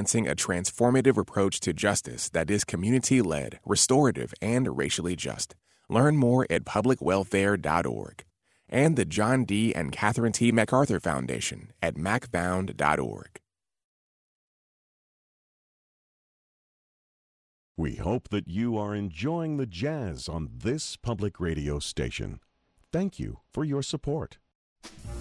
advancing a transformative approach to justice that is community-led, restorative, and racially just. Learn more at publicwelfare.org. And the John D. and Catherine T. MacArthur Foundation at macfound.org. We hope that you are enjoying the jazz on this public radio station. Thank you for your support.